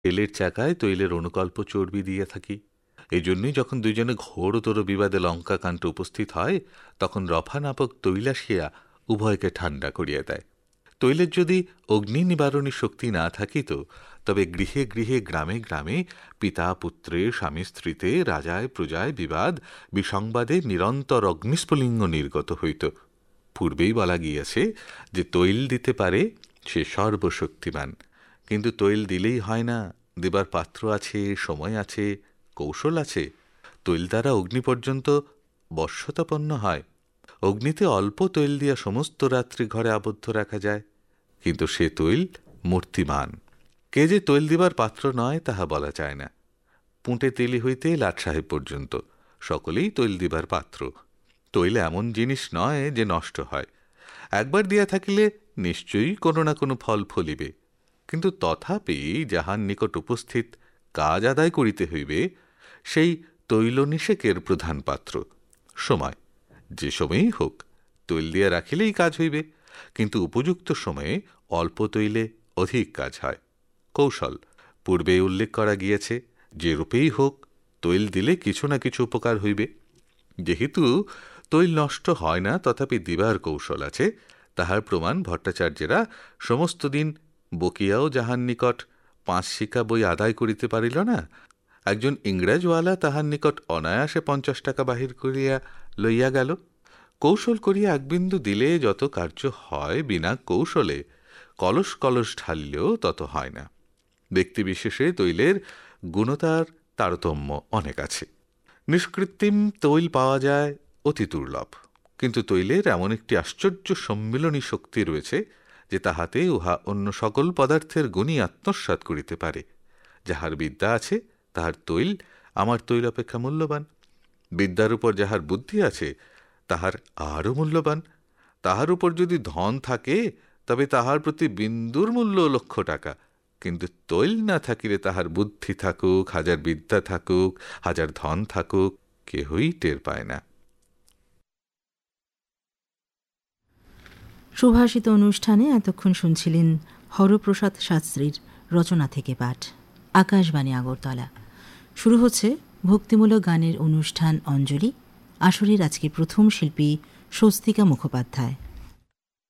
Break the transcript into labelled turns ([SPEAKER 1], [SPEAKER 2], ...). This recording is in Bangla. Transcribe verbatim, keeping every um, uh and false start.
[SPEAKER 1] তেলের চাকায় তৈলের অনুকল্প চর্বি দিয়ে থাকি। এই জন্যই যখন দুইজনে ঘোরতর বিবাদে লঙ্কাকাণ্ড উপস্থিত হয়, তখন রফা নাপক তৈল আসিয়া উভয়কে ঠান্ডা করিয়া দেয়। তৈলের যদি অগ্নি নিবারণী শক্তি না থাকিত, তবে গৃহে গৃহে গ্রামে গ্রামে পিতা পুত্রে স্বামী স্ত্রীতে রাজায় প্রজায় বিবাদ বিসংবাদে নিরন্তর অগ্নিস্ফুলিঙ্গ নির্গত হইত। পূর্বেই বলা গিয়াছে যে তৈল দিতে পারে সে সর্বশক্তিমান, কিন্তু তৈল দিলেই হয় না, দেবার পাত্র আছে, সময় আছে, কৌশল আছে। তৈল দ্বারা অগ্নি পর্যন্ত বশ্যতাপন্ন হয়। অগ্নিতে অল্প তৈল দিয়া সমস্ত রাত্রি ঘরে আবদ্ধ রাখা যায়, কিন্তু সে তৈল মূর্তিমান। কে যে তৈল দিবার পাত্র নয় তাহা বলা যায় না। পুঁটে তেলি হইতে লাট সাহেব পর্যন্ত সকলেই তৈল দিবার পাত্র। তৈল এমন জিনিস নয় যে নষ্ট হয়। একবার দিয়া থাকিলে নিশ্চয়ই কোনো না কোনো ফল ফলিবে, কিন্তু তথাপি যাহার নিকট উপস্থিত কাজ আদায় করিতে হইবে, সেই তৈলনিষেকের প্রধান পাত্র সময়। যে সময়েই হোক তৈল দিয়া রাখিলেই কাজ হইবে, কিন্তু উপযুক্ত সময়ে অল্প তৈলে অধিক কাজ হয়। কৌশল পূর্বে উল্লেখ করা গিয়েছে, যে রূপেই হোক তৈল দিলে কিছু না কিছু উপকার হইবে। যেহেতু তৈল নষ্ট হয় না, তথাপি দিবার কৌশল আছে, তাহার প্রমাণ ভট্টাচার্যেরা সমস্ত দিন বকিয়াও যাহার নিকট পাঁচ শিকা বই আদায় করিতে পারিল না, একজন ইংরেজওয়ালা তাহার নিকট অনায়াসে পঞ্চাশ টাকা বাহির করিয়া লইয়া গেল। কৌশল করিয়া একবিন্দু দিলে যত কার্য হয়, বিনা কৌশলে কলস কলস ঢালিলেও তত হয় না। ব্যক্তিবিশেষে তৈলের গুণতার তারতম্য অনেক আছে। নিষ্কৃত্রিম তৈল পাওয়া যায় অতি দুর্লভ, কিন্তু তৈলের এমন একটি আশ্চর্য সম্মিলনী শক্তি রয়েছে যে তাহাতে উহা অন্য সকল পদার্থের গুণই আত্মসাৎ করিতে পারে। যাহার বিদ্যা আছে তাহার তৈল আমার তৈল অপেক্ষা মূল্যবান। বিদ্যার উপর যাহার বুদ্ধি আছে তাহার আরও মূল্যবান। তাহার উপর যদি ধন থাকে, তবে তাহার প্রতি বিন্দুর মূল্য লক্ষ টাকা, কিন্তু তৈল না থাকিলে তাহার বুদ্ধি থাকুক, হাজার বিদ্যা থাকুক, হাজার ধন থাকুক, কেহই টের পায় না।
[SPEAKER 2] সুভাষিত অনুষ্ঠানে এতক্ষণ শুনছিলেন হরপ্রসাদ শাস্ত্রীর রচনা থেকে পাঠ। আকাশবাণী আগরতলা। শুরু হচ্ছে ভক্তিমূলক গানের অনুষ্ঠান অঞ্জলি। আসরের আজকে প্রথম শিল্পী স্বস্তিকা মুখোপাধ্যায়।